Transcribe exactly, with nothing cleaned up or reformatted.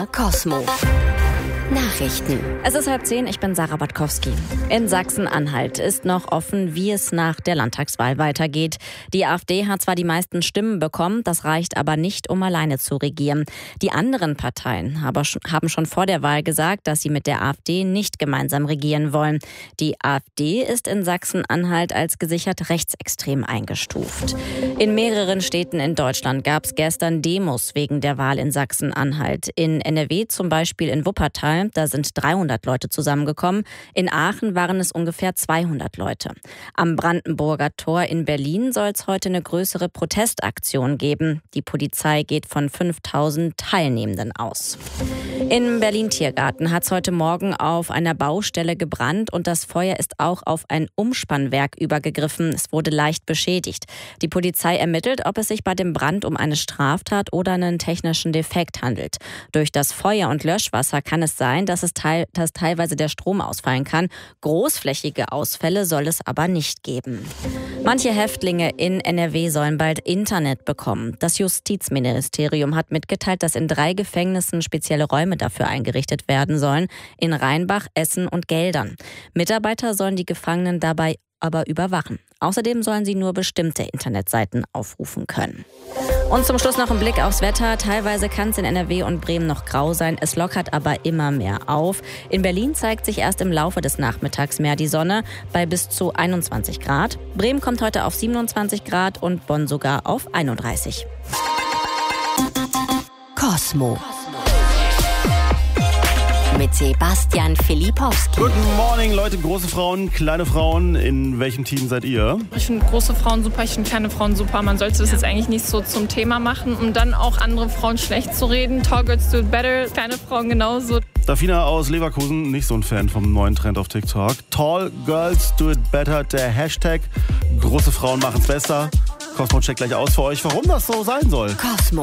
R Cosmo. Nachrichten. Es ist halb zehn, ich bin Sarah Batkowski. In Sachsen-Anhalt ist noch offen, wie es nach der Landtagswahl weitergeht. Die AfD hat zwar die meisten Stimmen bekommen, das reicht aber nicht, um alleine zu regieren. Die anderen Parteien haben schon vor der Wahl gesagt, dass sie mit der AfD nicht gemeinsam regieren wollen. Die AfD ist in Sachsen-Anhalt als gesichert rechtsextrem eingestuft. In mehreren Städten in Deutschland gab es gestern Demos wegen der Wahl in Sachsen-Anhalt. In N R W zum Beispiel in Wuppertal. Da sind dreihundert Leute zusammengekommen. In Aachen waren es ungefähr zweihundert Leute. Am Brandenburger Tor in Berlin soll es heute eine größere Protestaktion geben. Die Polizei geht von fünftausend Teilnehmenden aus. Im Berlin-Tiergarten hat es heute Morgen auf einer Baustelle gebrannt und das Feuer ist auch auf ein Umspannwerk übergegriffen. Es wurde leicht beschädigt. Die Polizei ermittelt, ob es sich bei dem Brand um eine Straftat oder einen technischen Defekt handelt. Durch das Feuer und Löschwasser kann es sein, dass es teil, dass teilweise der Strom ausfallen kann. Großflächige Ausfälle soll es aber nicht geben. Manche Häftlinge in N R W sollen bald Internet bekommen. Das Justizministerium hat mitgeteilt, dass in drei Gefängnissen spezielle Räume dafür eingerichtet werden sollen, in Rheinbach, Essen und Geldern. Mitarbeiter sollen die Gefangenen dabei aber überwachen. Außerdem sollen sie nur bestimmte Internetseiten aufrufen können. Und zum Schluss noch ein Blick aufs Wetter. Teilweise kann es in N R W und Bremen noch grau sein. Es lockert aber immer mehr auf. In Berlin zeigt sich erst im Laufe des Nachmittags mehr die Sonne bei bis zu einundzwanzig Grad. Bremen kommt heute auf siebenundzwanzig Grad und Bonn sogar auf einunddreißig. Cosmo. Mit Sebastian Filipowski. Guten Morning, Leute, große Frauen, kleine Frauen. In welchem Team seid ihr? Ich finde große Frauen super, ich finde kleine Frauen super. Man sollte das jetzt eigentlich nicht so zum Thema machen, um dann auch andere Frauen schlecht zu reden. Tall girls do it better, kleine Frauen genauso. Dafina aus Leverkusen, nicht so ein Fan vom neuen Trend auf TikTok. Tall girls do it better, der Hashtag. Große Frauen machen's besser. Cosmo checkt gleich aus für euch, warum das so sein soll. Cosmo.